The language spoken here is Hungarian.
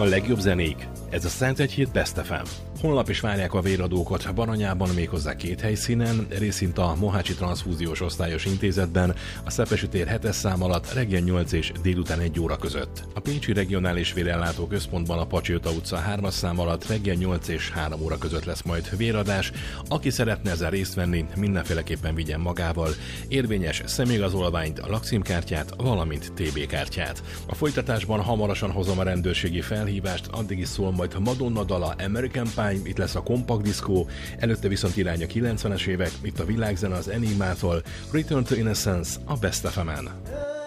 A legjobb zenék. Ez a Szentegyhíd Best FM. Honlap is várják a véradókat Baranyában, méghozzá 2 helyszínen, részint a Mohácsi Transzfúziós Osztályos Intézetben, a Szepesi tér 7-es szám alatt reggel 8 és délután 1 óra között. A Pécsi Regionális Vérellátó Központban a Pacsirta utca 3-as szám alatt reggel 8 és 3 óra között lesz majd véradás. Aki szeretne ezen részt venni, mindenféleképpen vigyen magával érvényes személyigazolványt, lakcímkártyát, valamint TB kártyát. A folytatásban hamarosan hozom a rendőrségi felhívást, addig is szól majd Madonna dala American Pie, itt lesz a Compact Disco, előtte viszont irány a 90-es évek, itt a világzene az Enigmától, Return to Innocence a Best FM-en.